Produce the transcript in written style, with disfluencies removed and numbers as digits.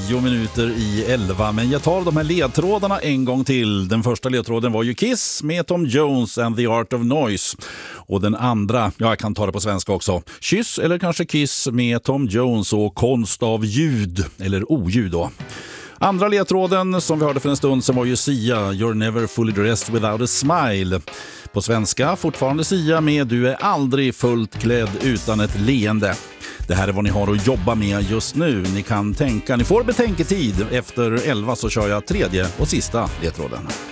11. Men jag tar de här ledtrådarna en gång till. Den första ledtråden var ju Kiss med Tom Jones and the Art of Noise. Och den andra, jag kan ta det på svenska också. Kyss eller kanske Kiss med Tom Jones och Konst av ljud, eller oljud då. Andra ledtråden som vi hörde för en stund sedan var ju Sia, You're never fully dressed without a smile. På svenska fortfarande Sia med Du är aldrig fullt klädd utan ett leende. Det här är vad ni har att jobba med just nu. Ni kan tänka, ni får betänketid. Efter 11 så kör jag tredje och sista ledtråden.